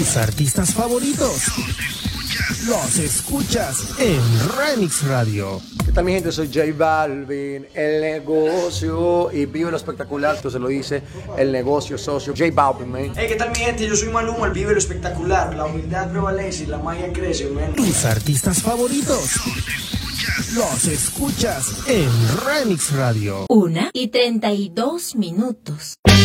Tus artistas favoritos los escuchas en Remix Radio. ¿Qué tal, mi gente? Soy J Balvin, el negocio, y vive lo espectacular, tú se lo dice, el negocio socio, J Balvin, man. Hey, ¿qué tal, mi gente? Yo soy Maluma, el vive lo espectacular, la humildad prevalece y la magia crece, man. Tus artistas favoritos los escuchas en Remix Radio. 1:32.